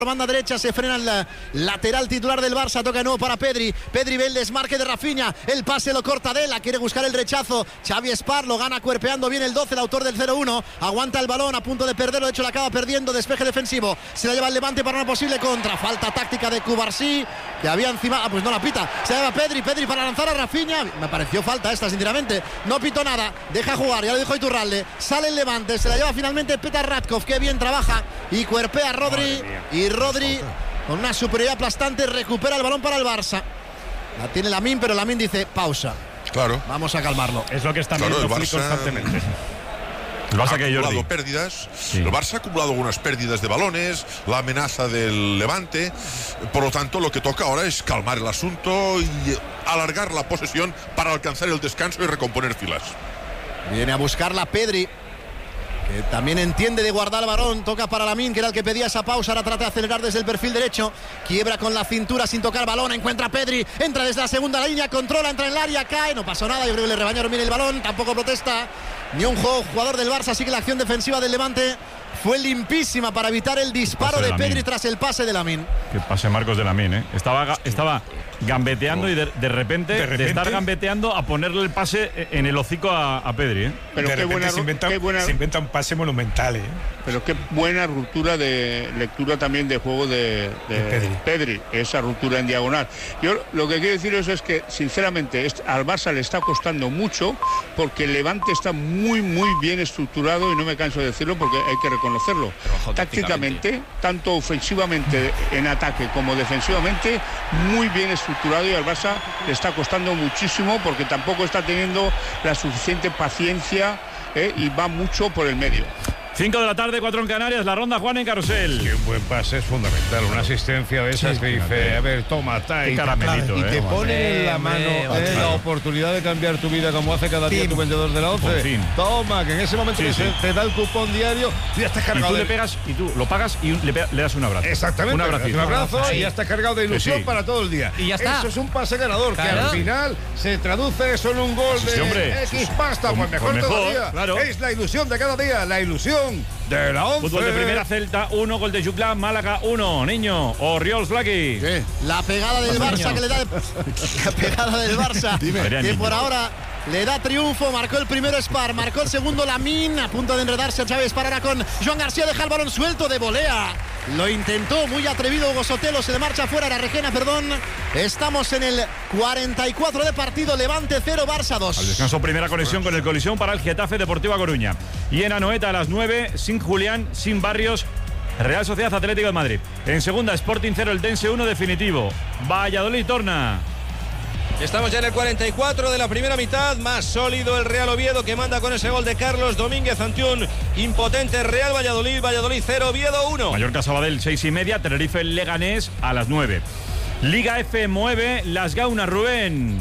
Banda derecha, se frena el lateral titular del Barça, toca de nuevo para Pedri. Pedri ve el desmarque de Rafinha, el pase lo corta Dela, quiere buscar el rechazo. Xavi Espar lo gana cuerpeando bien el 12, el autor del 0-1. Aguanta el balón, a punto de perderlo, de hecho la acaba perdiendo. Despeje defensivo, se la lleva el Levante para una posible contra. Falta táctica de Cubarsí, que había encima, pues no la pita. Se la lleva Pedri para lanzar a Rafinha. Me pareció falta esta, sinceramente. No pitó nada, deja jugar, ya lo dijo Iturralde. Sale el Levante, se la lleva finalmente Petar Ratkov, que bien trabaja y cuerpea a Rodri. Y Rodri, con una superioridad aplastante, recupera el balón para el Barça. La tiene Lamine, pero Lamine dice pausa. Claro. Vamos a calmarlo. Es lo que está viendo el Flick Barça constantemente. El Barça ha acumulado pérdidas. Sí. El Barça ha acumulado algunas pérdidas de balones, la amenaza del Levante. Por lo tanto, lo que toca ahora es calmar el asunto y alargar la posesión para alcanzar el descanso y recomponer filas. Viene a buscarla Pedri, que también entiende de guardar el balón. Toca para Lamine, que era el que pedía esa pausa. Ahora trata de acelerar desde el perfil derecho. Quiebra con la cintura sin tocar balón. Encuentra a Pedri, entra desde la segunda línea, controla, entra en el área, cae. No pasó nada, yo creo que le rebañaron bien el balón. Tampoco protesta ni un jugador del Barça. Así que la acción defensiva del Levante fue limpísima para evitar el disparo de Pedri tras el pase de Lamine. Que pase Marcos de Lamine, ¿eh? Estaba gambeteando y de repente de estar gambeteando a ponerle el pase en el hocico a Pedri, ¿eh? Pero se inventa un pase monumental, ¿eh? Pero qué buena ruptura de lectura también de juego de Pedri, esa ruptura en diagonal. Yo lo que quiero decir es que sinceramente al Barça le está costando mucho, porque el Levante está muy bien estructurado, y no me canso de decirlo porque hay que reconocerlo. Tácticamente, tanto ofensivamente en ataque como defensivamente, muy bien estructurado, y al Barça le está costando muchísimo porque tampoco está teniendo la suficiente paciencia, y va mucho por el medio. 5 de la tarde, 4 en Canarias, la ronda Juan en Carrusel. Que un buen pase es fundamental, una asistencia de esas que dice, a ver, toma, y caramelito, y te pone en la mano la oportunidad de cambiar tu vida, como hace cada día tu vendedor de la 11. Toma, que en ese momento te da el cupón diario y ya estás cargado. Y tú le pegas, y tú lo pagas y le das un abrazo. Exactamente, un abrazo y ya estás cargado de ilusión para todo el día. Y ya está. Eso es un pase ganador, que al final se traduce eso en un gol de X pasta. Pues mejor todavía. Claro. Es la ilusión de cada día, la ilusión de la 11. Fútbol de primera, Celta 1, gol de Juclán, Málaga 1, Niño, Orriols, Flaky. La pegada del Barça que le da la pegada del Barça que por ahora le da triunfo. Marcó el primero Espar, marcó el segundo Lamine, a punto de enredarse Xavi Espar ahora con Joan García, deja el balón suelto de volea. Lo intentó, muy atrevido Hugo Sotelo, se le marcha fuera, era Requena, perdón. Estamos en el 44 de partido, Levante 0, Barça 2. Al descanso, primera conexión con el colisión para el Getafe Deportiva Coruña. Y en Anoeta a las 9, sin Julián, sin Barrios, Real Sociedad Atlético de Madrid. En segunda, Sporting 0, el Dense 1 definitivo. Valladolid torna. Estamos ya en el 44 de la primera mitad, más sólido el Real Oviedo, que manda con ese gol de Carlos Domínguez ante un impotente Real Valladolid. Valladolid 0, Oviedo 1. Mallorca Sabadell 6:30, Tenerife Leganés a las 9. Liga F mueve Las Gaunas, Rubén.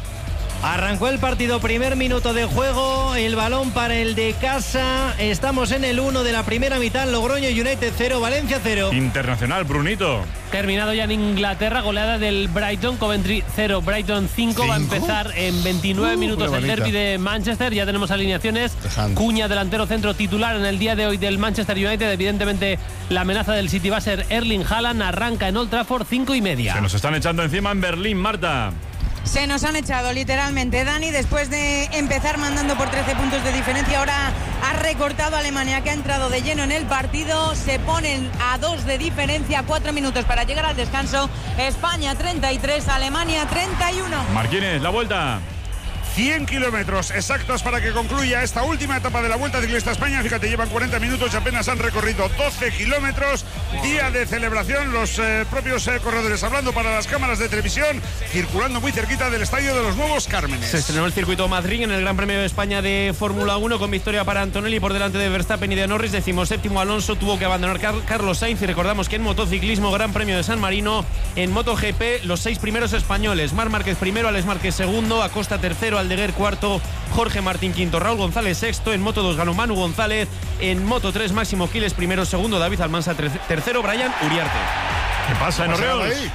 Arrancó el partido, primer minuto de juego, el balón para el de casa. Estamos en el 1 de la primera mitad, Logroño United 0, Valencia 0. Internacional, Brunito. Terminado ya en Inglaterra, goleada del Brighton, Coventry 0, Brighton 5. Va a empezar en 29 minutos el derbi de Manchester. Ya tenemos alineaciones. Cuña, delantero centro titular en el día de hoy del Manchester United. Evidentemente la amenaza del City va a ser Erling Haaland. Arranca en Old Trafford 5:30. Se nos están echando encima en Berlín, Marta. Se nos han echado literalmente, Dani, después de empezar mandando por 13 puntos de diferencia. Ahora ha recortado Alemania, que ha entrado de lleno en el partido. Se ponen a 2 de diferencia, 4 minutos para llegar al descanso. España 33, Alemania 31. Martínez, la vuelta. 100 kilómetros exactos para que concluya esta última etapa de la Vuelta Ciclista España. Fíjate, llevan 40 minutos y apenas han recorrido 12 kilómetros. Día de celebración, los propios corredores hablando para las cámaras de televisión, circulando muy cerquita del estadio de los Nuevos Cármenes. Se estrenó el circuito Madrid en el Gran Premio de España de Fórmula 1 con victoria para Antonelli por delante de Verstappen y de Norris. 17º Alonso, tuvo que abandonar Carlos Sainz. Y recordamos que en motociclismo, Gran Premio de San Marino, en MotoGP, los 6 primeros españoles: Marc Márquez primero, Alex Márquez segundo, Acosta tercero, Aldeguer cuarto, Jorge Martín quinto, Raúl González sexto. En Moto 2 ganó Manu González. En Moto 3 Máximo Quiles primero, segundo David Almansa tercero, Brian Uriarte. ¿Qué pasa en Orriols?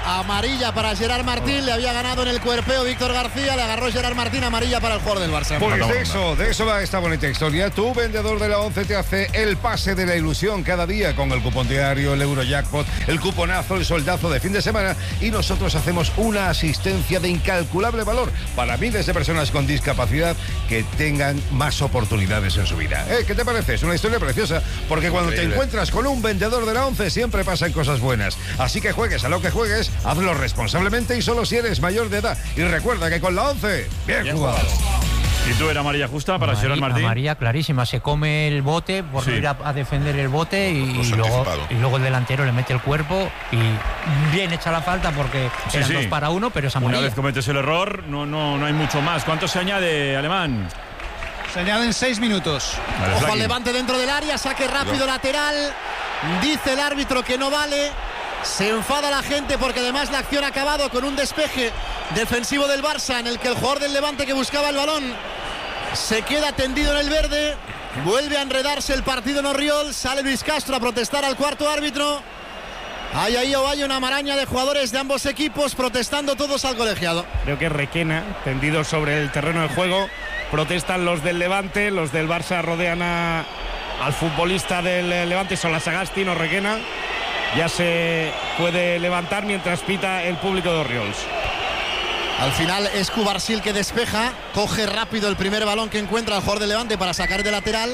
amarilla para Gerard Martín. Le había ganado en el cuerpeo Víctor García, le agarró Gerard Martín, amarilla para el jugador del Barça. Pues de eso va esta bonita historia. Tu vendedor de la 11 te hace el pase de la ilusión cada día con el cupón diario, el Eurojackpot, el cuponazo, el soldazo de fin de semana, y nosotros hacemos una asistencia de incalculable valor para miles de personas con discapacidad que tengan más oportunidades en su vida. ¿Qué te parece? Es una historia preciosa, porque cuando te encuentras con un vendedor de la 11 siempre pasan cosas buenas. Así que juegues a lo que juegues, hazlo responsablemente y solo si eres mayor de edad. Y recuerda que con la 11, bien jugado. ¿Y tú era amarilla justa para Gerard Martín? Amarilla clarísima, se come el bote por no ir a defender el bote y luego el delantero le mete el cuerpo y bien hecha la falta porque eran 2 para 1, pero es amarilla. Una vez cometes el error, no hay mucho más. ¿Cuánto se añade, Alemán? Se añaden 6 minutos. Vale, ojo al Levante dentro del área, saque rápido lateral. Dice el árbitro que no vale. Se enfada la gente porque además la acción ha acabado con un despeje defensivo del Barça en el que el jugador del Levante que buscaba el balón se queda tendido en el verde. Vuelve a enredarse el partido en Orriol. Sale Luis Castro a protestar al cuarto árbitro. Hay una maraña de jugadores de ambos equipos protestando todos al colegiado. Creo que Requena, tendido sobre el terreno de juego. Protestan los del Levante, los del Barça rodean al futbolista del Levante, son la Sagasti, no Requena. Ya se puede levantar mientras pita el público de Orriols. Al final es Cubarsil que despeja, coge rápido el primer balón que encuentra el jugador de Levante para sacar de lateral.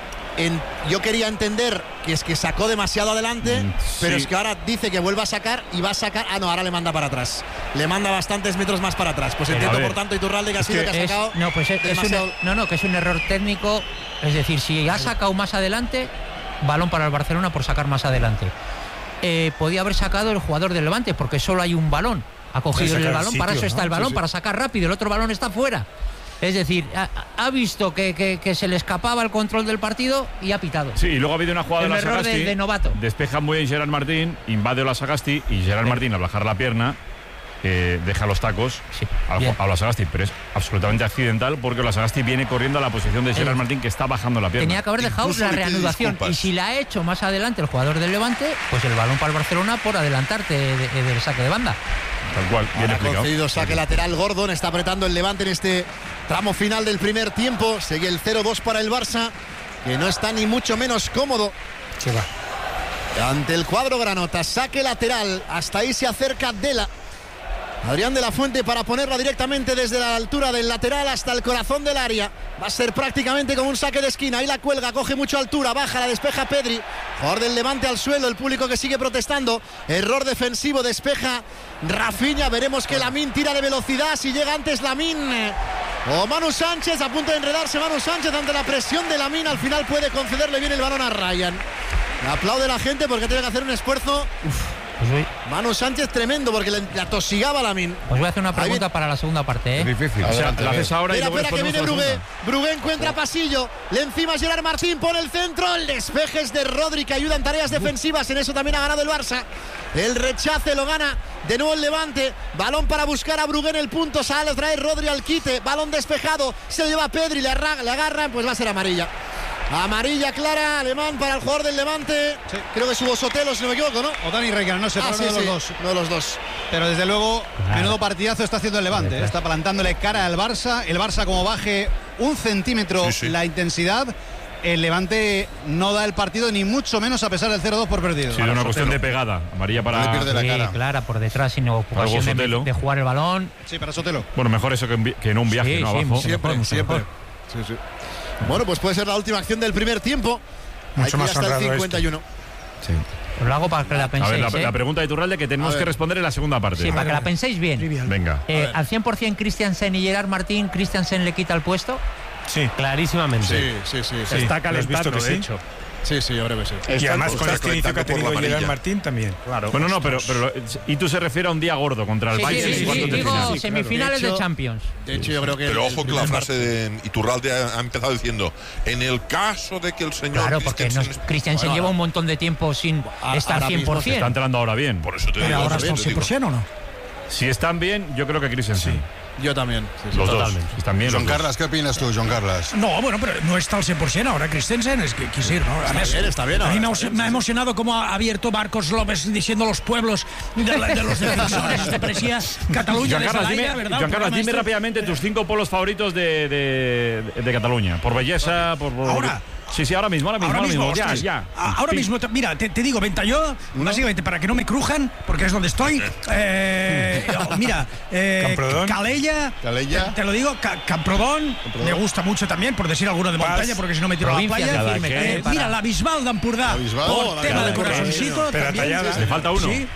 Yo quería entender que es que sacó demasiado adelante, pero es que ahora dice que vuelva a sacar y va a sacar. Ahora le manda para atrás. Le manda bastantes metros más para atrás. Pues entiendo, por tanto, Iturralde, que ha sido que ha sacado. Que es un error técnico. Es decir, si ha sacado más adelante, balón para el Barcelona por sacar más adelante. Podía haber sacado el jugador del Levante porque solo hay un balón. Ha cogido el balón, para eso está el balón, para sacar rápido. El otro balón está fuera. Es decir, ha visto que se le escapaba el control del partido y ha pitado. Sí, y luego ha habido una jugada de la Sagasti. De novato. Despeja muy bien Gerard Martín, invade la Sagasti y Gerard Martín, al bajar la pierna, deja los tacos a la Sagasti, pero es absolutamente accidental porque la Sagasti viene corriendo a la posición de Gerard Martín, que está bajando la pierna. Tenía que haber dejado la reanudación, y si la ha hecho más adelante el jugador del Levante, pues el balón para el Barcelona por adelantarte del saque de banda. Tal cual, bien explicado. Ha concedido saque lateral. Gordon está apretando el Levante en este tramo final del primer tiempo. Sigue el 0-2 para el Barça, que no está ni mucho menos cómodo. Se va. Ante el cuadro granota, saque lateral. Hasta ahí se acerca Dela. Adrián de la Fuente para ponerla directamente desde la altura del lateral hasta el corazón del área. Va a ser prácticamente como un saque de esquina. Ahí la cuelga, coge mucha altura, baja, la despeja Pedri. Jugador del Levante al suelo, el público que sigue protestando. Error defensivo, despeja Rafinha. Veremos que Lamine tira de velocidad. Si llega antes Lamine o Manu Sánchez, a punto de enredarse Manu Sánchez ante la presión de Lamine. Al final puede concederle bien el balón a Ryan. Le aplaude la gente porque tiene que hacer un esfuerzo. Manu Sánchez tremendo porque le atosigaba a Lamine. Os voy a hacer una pregunta para la segunda parte. Es difícil. O sea, la haces ahora. Espera que viene Brugué. Brugué encuentra pasillo. Le encima Gerard Martín, pone el centro. El despeje es de Rodri, que ayuda en tareas defensivas. En eso también ha ganado el Barça. El rechace lo gana de nuevo el Levante. Balón para buscar a Brugué en el punto. Sale otra vez Rodri al quite. Balón despejado. Se lo lleva Pedri. Le agarran. Pues va a ser amarilla. Amarilla clara, Alemán, para el jugador del Levante. Sí. Creo que subo Sotelo, si no me equivoco, ¿no? O Dani Requena, no sé, uno de los dos. Uno de los dos. Pero desde luego, menudo partidazo está haciendo el Levante. Está plantándole cara al Barça. El Barça, como baje 1 centímetro la intensidad, el Levante no da el partido, ni mucho menos a pesar del 0-2 por perdido. Sí, una cuestión de pegada. Amarilla para... No pierde la cara. Clara, por detrás, sin ocasión de jugar el balón. Sí, para Sotelo. Bueno, mejor eso que no un viaje, no abajo. Siempre. Sí. Bueno, pues puede ser la última acción del primer tiempo. Mucho más hasta el 51. Sí. Os lo hago para que la penséis. A ver, la pregunta de Iturralde que tenemos que responder en la segunda parte. Sí, para que la penséis bien. Venga. Al 100% Christiansen y Gerard Martín, ¿Christiansen le quita el puesto? Sí, clarísimamente. Sí. Está calentando, de hecho. Sí, yo creo que sí. Y además con este inicio que ha tenido Gerard Martín también. Claro. Bueno, no, pero y tú se refiere a un día gordo contra el Bayern en cuartos de final. Semifinales de Champions. De hecho, yo creo que... Pero ojo que la frase de Iturralde ha empezado diciendo: en el caso de que el señor... Claro, porque Christiansen lleva un montón de tiempo sin estar 100%. Está entrando ahora bien. Por eso te digo. ¿Ahora están 100% o no? Si están bien, yo creo que Christiansen. Sí. Yo también. Sí, los totalmente. Dos. También Joan Carles, ¿qué opinas tú, Joan Carles? No, bueno, pero no está al 100% ahora Christensen, es que quise ir, ¿no? Está bien. A mí me ha emocionado cómo ha abierto Marcos López diciendo los pueblos de los defensores. Esto parecía Cataluña de Zelaya, ¿verdad? Joan Carles, dime rápidamente tus 5 polos favoritos de Cataluña. Por belleza, por... Ahora. Sí, ahora mismo. Ya. Ahora mismo, mira, te digo, Ventalló, básicamente para que no me crujan, porque es donde estoy. Mira, Calella, te lo digo, Camprodón, me gusta mucho también, por decir alguno de montaña, porque si no me tiro a la playa. Mira, la Bisbal de Ampurdá, por tema de corazoncito. Le falta uno. ¿Sí?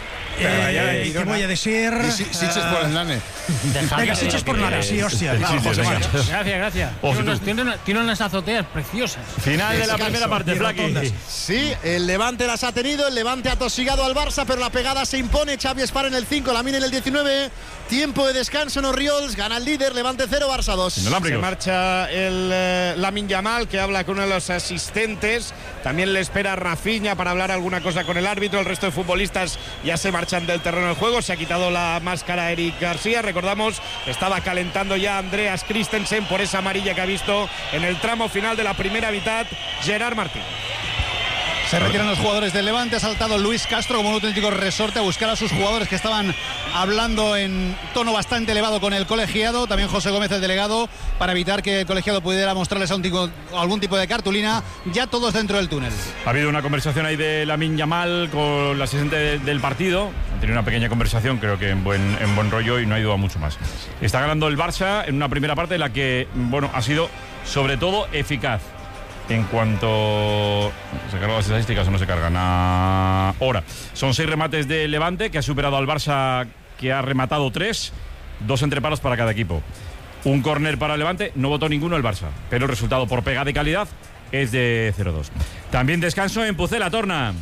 ¿Qué voy a decir? Sitges por el Nane. Venga, Sitges por Nane, sí, hostia. Gracias. Tiene unas azoteas preciosas. Final de la primera parte, Flaqui. Sí, el Levante las ha tenido, el Levante ha tosigado al Barça, pero la pegada se impone. Xavi Espar en el 5, Lamine en el 19. Tiempo de descanso en Orriols, gana el líder, Levante 0, Barça 2. Se marcha el Lamine Yamal, que habla con uno de los asistentes. También le espera Rafinha para hablar alguna cosa con el árbitro. El resto de futbolistas ya se marchan del terreno del juego. Se ha quitado la máscara Eric García. Recordamos, estaba calentando ya Andreas Christensen por esa amarilla que ha visto en el tramo final de la primera mitad Gerard Martín. Se retiran los jugadores del Levante. Ha saltado Luis Castro como un auténtico resorte a buscar a sus jugadores que estaban hablando en tono bastante elevado con el colegiado. También José Gómez, el delegado, para evitar que el colegiado pudiera mostrarles algún tipo de cartulina. Ya todos dentro del túnel. Ha habido una conversación ahí de Lamine Yamal con el asistente del partido. Han tenido una pequeña conversación, creo que en buen rollo, y no ha ido a mucho más. Está ganando el Barça en una primera parte en la que, ha sido sobre todo eficaz. En cuanto... ¿Se cargan las estadísticas o no se cargan? Ahora, son 6 remates de Levante, que ha superado al Barça, que ha rematado 3, 2 entreparos para cada equipo. Un córner para Levante, no votó ninguno el Barça, pero el resultado por pegada y calidad es de 0-2. También descanso en Pucela, Torna.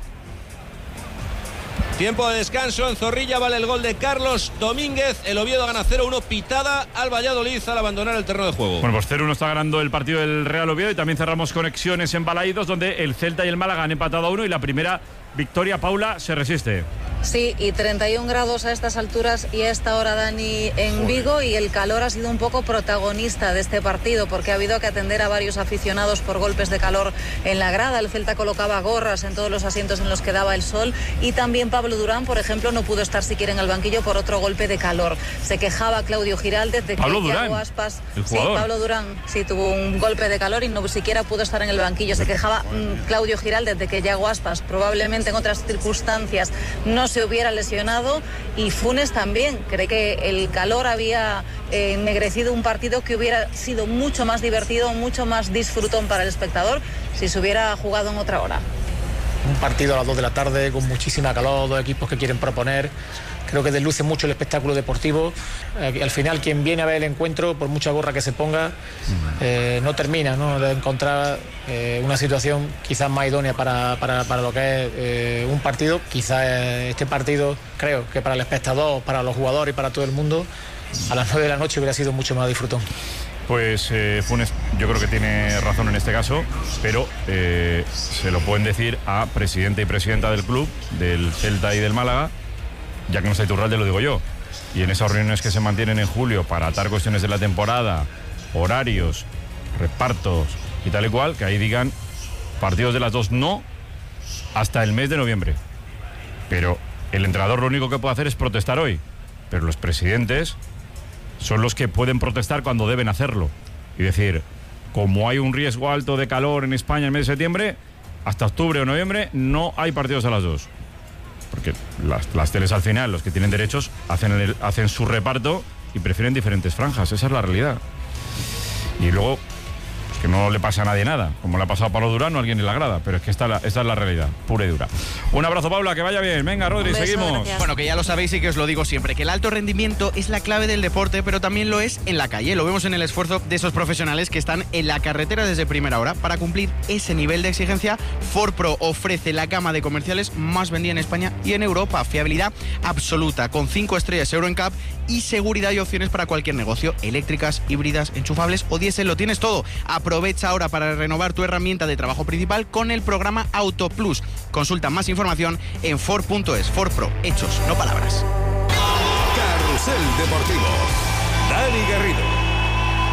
Tiempo de descanso en Zorrilla, vale el gol de Carlos Domínguez. El Oviedo gana 0-1, pitada al Valladolid al abandonar el terreno de juego. Bueno, pues 0-1 está ganando el partido del Real Oviedo, y también cerramos conexiones en Balaídos, donde el Celta y el Málaga han empatado a 1, y la primera victoria, Paula, se resiste. Sí, y 31 grados a estas alturas y a esta hora, Dani, en Vigo, y el calor ha sido un poco protagonista de este partido, porque ha habido que atender a varios aficionados por golpes de calor en la grada. El Celta colocaba gorras en todos los asientos en los que daba el sol, y también Pablo Durán, por ejemplo, no pudo estar siquiera en el banquillo por otro golpe de calor. Se quejaba Claudio Giraldez de que Yago Aspas... Sí, Pablo Durán, sí, tuvo un golpe de calor y no siquiera pudo estar en el banquillo. Se quejaba Claudio Giraldez de que Yago Aspas probablemente en otras circunstancias no se hubiera lesionado, y Funes también cree que el calor había ennegrecido un partido que hubiera sido mucho más divertido, mucho más disfrutón para el espectador si se hubiera jugado en otra hora. Un partido a las 2 de la tarde con muchísima calor, 2 equipos que quieren proponer. Creo que desluce mucho el espectáculo deportivo. Al final, quien viene a ver el encuentro, por mucha gorra que se ponga, no termina, ¿no?, de encontrar una situación quizás más idónea para lo que es un partido. Quizás este partido, creo que para el espectador, para los jugadores y para todo el mundo, a las 9 de la noche hubiera sido mucho más disfrutón. Pues Funes, yo creo que tiene razón en este caso, pero se lo pueden decir a presidente y presidenta del club, del Celta y del Málaga, ya que no está Iturralde, lo digo yo. Y en esas reuniones que se mantienen en julio para atar cuestiones de la temporada, horarios, repartos y tal y cual, que ahí digan partidos de las 2 no hasta el mes de noviembre. Pero el entrenador lo único que puede hacer es protestar hoy, pero los presidentes son los que pueden protestar cuando deben hacerlo y decir, como hay un riesgo alto de calor en España en el mes de septiembre, hasta octubre o noviembre no hay partidos a las 2. Porque las teles al final, los que tienen derechos, hacen su reparto y prefieren diferentes franjas. Esa es la realidad. Y luego, que no le pasa a nadie nada, como le ha pasado a Pablo Durán o a alguien en la grada, pero es que esta es la realidad, pura y dura. Un abrazo, Paula, que vaya bien. Venga, Rodri, seguimos. Gracias. Bueno, que ya lo sabéis y que os lo digo siempre, que el alto rendimiento es la clave del deporte, pero también lo es en la calle. Lo vemos en el esfuerzo de esos profesionales que están en la carretera desde primera hora. Para cumplir ese nivel de exigencia, Ford Pro ofrece la gama de comerciales más vendida en España y en Europa. Fiabilidad absoluta, con 5 estrellas Euro NCAP y seguridad y opciones para cualquier negocio. Eléctricas, híbridas, enchufables o diésel, lo tienes todo. Aprovecha ahora para renovar tu herramienta de trabajo principal con el programa Auto Plus. Consulta más información en Ford.es. Ford Pro, hechos, no palabras. Carrusel Deportivo. Dani Garrido.